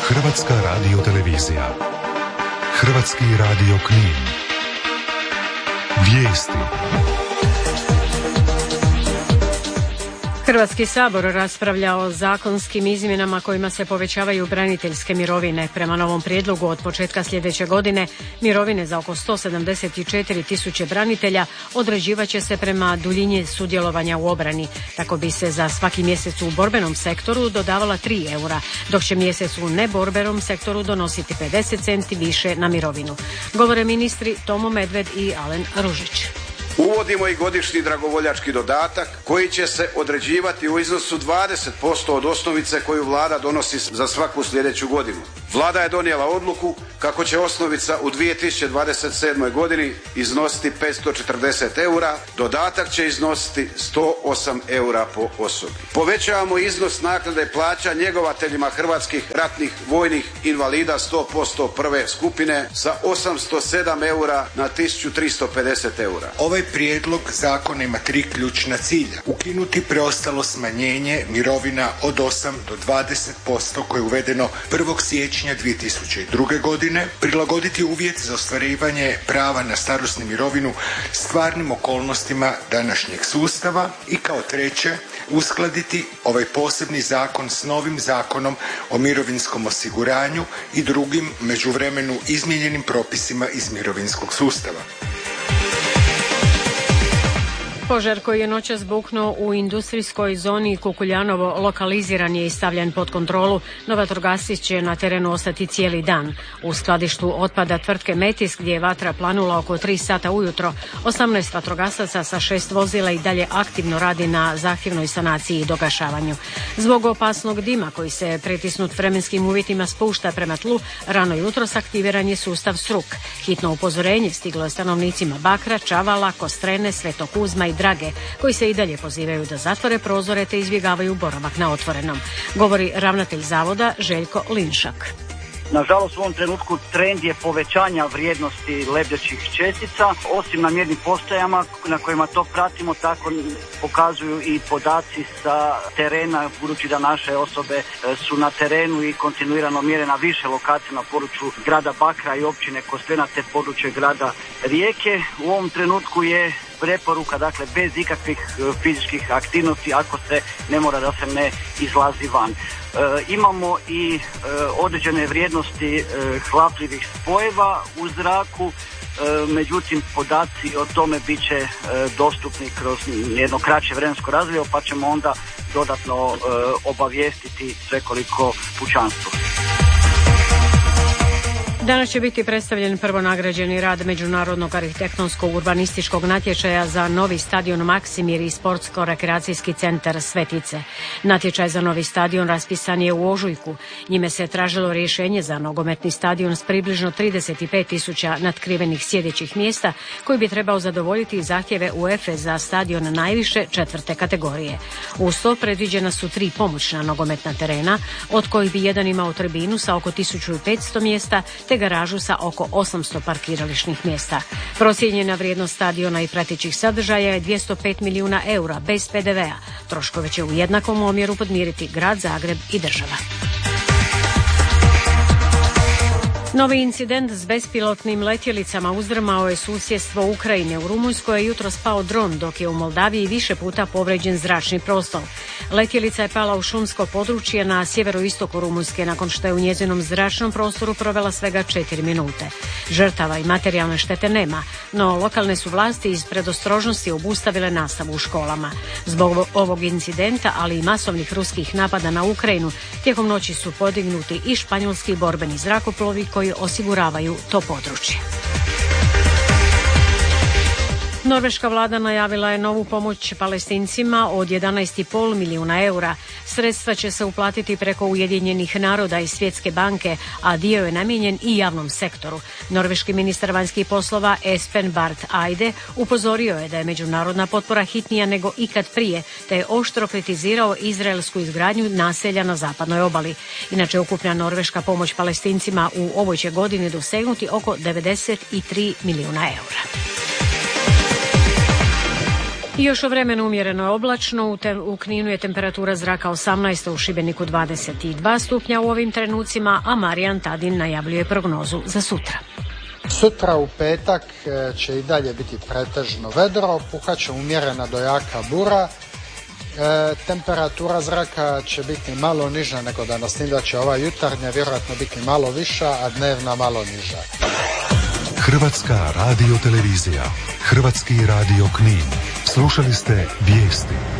Hrvatska radiotelevizija. Hrvatski radio Knin. Vijesti. Hrvatski sabor raspravlja o zakonskim izmjenama kojima se povećavaju braniteljske mirovine. Prema novom prijedlogu od početka sljedeće godine mirovine za oko 174 tisuće branitelja određivat će se prema duljini sudjelovanja u obrani. Tako bi se za svaki mjesec u borbenom sektoru dodavala 3 eura, dok će mjesec u neborbenom sektoru donositi 50 centi više na mirovinu. Govore ministri Tomo Medved i Alen Ružić. Uvodimo i godišnji dragovoljački dodatak koji će se određivati u iznosu 20% od osnovice koju Vlada donosi za svaku sljedeću godinu. Vlada je donijela odluku kako će osnovica u 2027. godini iznositi 540 eura, dodatak će iznositi 108 eura po osobi. Povećavamo iznos naknade plaća njegovateljima hrvatskih ratnih vojnih invalida 100% prve skupine sa 807 eura na 1350 eura. Ovaj prijedlog zakona ima 3 ključna cilja. Ukinuti preostalo smanjenje mirovina od 8 do 20% koje je uvedeno 1. siječnja 2002. godine, prilagoditi uvjet za ostvarivanje prava na starosnu mirovinu stvarnim okolnostima današnjeg sustava i kao treće, uskladiti ovaj posebni zakon s novim zakonom o mirovinskom osiguranju i drugim međuvremenu izmijenjenim propisima iz mirovinskog sustava. Požar koji je noćas buknuo u industrijskoj zoni Kukuljanovo lokaliziran je i stavljen pod kontrolu, no vatrogasci će na terenu ostati cijeli dan. U skladištu otpada tvrtke Metis, gdje je vatra planula oko 3 sata ujutro, 18 vatrogasaca sa 6 vozila i dalje aktivno radi na zahtjevnoj sanaciji i dogašavanju. Zbog opasnog dima koji se pritisnut vremenskim uvjetima spušta prema tlu, rano jutros aktiviran je sustav Struk. Hitno upozorenje stiglo je stanovnicima Bakra, Čavala, Kostrene, Svetog Kuzma i Drage, koji se i dalje pozivaju da zatvore prozore te izbjegavaju boravak na otvorenom. Govori ravnatelj zavoda Željko Linšak. Nažalost, u ovom trenutku trend je povećanja vrijednosti lebdećih čestica, osim na mjernim postajama na kojima to pratimo, tako pokazuju i podaci sa terena, budući da naše osobe su na terenu i kontinuirano mjere na više lokacija na području grada Bakra i općine Kostrena te područje grada Rijeke. U ovom trenutku je preporuka, dakle, bez ikakvih fizičkih aktivnosti ako se ne mora da se ne izlazi van. Imamo i određene vrijednosti hlapljivih spojeva u zraku, međutim podaci o tome bit će dostupni kroz jedno kraće vremensko razdoblje, pa ćemo onda dodatno obavijestiti svekoliko pučanstvo. Danas će biti predstavljen prvonagrađeni rad Međunarodnog arhitektonsko-urbanističkog natječaja za novi stadion Maksimir i sportsko-rekreacijski centar Svetice. Natječaj za novi stadion raspisan je u ožujku. Njime se tražilo rješenje za nogometni stadion s približno 35.000 natkrivenih sjedećih mjesta koji bi trebao zadovoljiti zahtjeve UEFA za stadion najviše 4. kategorije. Uz to predviđena su 3 pomoćna nogometna terena, od kojih bi jedan imao tribinu sa oko 1500 mjesta te garažu sa oko 800 parkirališnih mjesta. Procijenjena vrijednost stadiona i pratećih sadržaja je 205 milijuna eura bez PDV-a. Troškove će u jednakom omjeru podmiriti grad Zagreb i država. Novi incident s bespilotnim letjelicama uzdrmao je susjedstvo Ukrajine. U Rumunjskoj je jutros pao dron, dok je u Moldaviji više puta povrijeđen zračni prostor. Letjelica je pala u šumsko područje na sjeveroistoku Rumunjske nakon što je u njezinom zračnom prostoru provela svega 4 minute. Žrtava i materijalne štete nema, no lokalne su vlasti iz predostrožnosti obustavile nastavu u školama. Zbog ovog incidenta, ali i masovnih ruskih napada na Ukrajinu, tijekom noći su podignuti i španjolski borbeni zrakoplovi koji osiguravaju to područje. Norveška vlada najavila je novu pomoć Palestincima od 11,5 milijuna eura. Sredstva će se uplatiti preko Ujedinjenih naroda i Svjetske banke, a dio je namijenjen i javnom sektoru. Norveški ministar vanjskih poslova Espen Barth Eide upozorio je da je međunarodna potpora hitnija nego ikad prije, te je oštro kritizirao izraelsku izgradnju naselja na zapadnoj obali. Inače, ukupna norveška pomoć Palestincima u ovoj će godini dosegnuti oko 93 milijuna eura. Još o vremenu umjereno je oblačno, u Kninu je temperatura zraka 18, u Šibeniku 22 stupnja u ovim trenucima, a Marijan Tadin najavljuje prognozu za sutra. Sutra u petak će i dalje biti pretežno vedro, puhaće umjerena do jaka bura. Temperatura zraka će biti malo niža nego danas, da će ova jutarnja vjerojatno biti malo viša, a dnevna malo niža. Hrvatska radiotelevizija, Hrvatski radio Knin. Slušali ste vijesti.